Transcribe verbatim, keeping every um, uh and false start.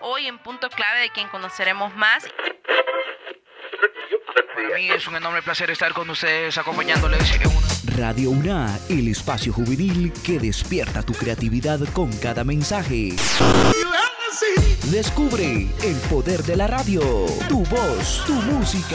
hoy en Punto Clave, de quien conoceremos más. Para mí es un enorme placer estar con ustedes acompañándoles en una... Radio UNA, el espacio juvenil que despierta tu creatividad con cada mensaje. Descubre el poder de la radio, tu voz, tu música.